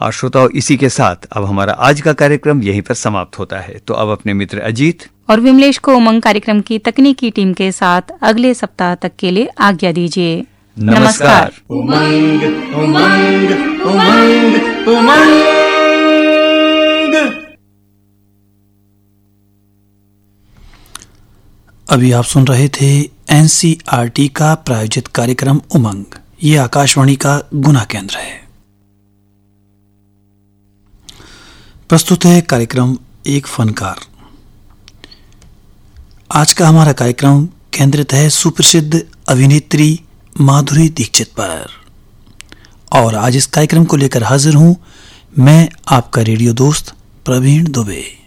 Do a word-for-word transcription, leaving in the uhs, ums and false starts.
और श्रोताओं, इसी के साथ अब हमारा आज का कार्यक्रम यहीं पर समाप्त होता है। तो अब अपने मित्र अजीत और विमलेश को उमंग कार्यक्रम की तकनीकी टीम के साथ अगले सप्ताह तक के लिए आज्ञा दीजिए। नमस्कार। उमंग उमंग उमंग उमंग। अभी आप सुन रहे थे एनसीईआरटी का प्रायोजित कार्यक्रम उमंग। ये आकाशवाणी का गुना केंद्र है। प्रस्तुत है कार्यक्रम एक फनकार। आज का हमारा कार्यक्रम केंद्रित है सुप्रसिद्ध अभिनेत्री माधुरी दीक्षित पर, और आज इस कार्यक्रम को लेकर हाजिर हूं मैं, आपका रेडियो दोस्त प्रवीण दुबे।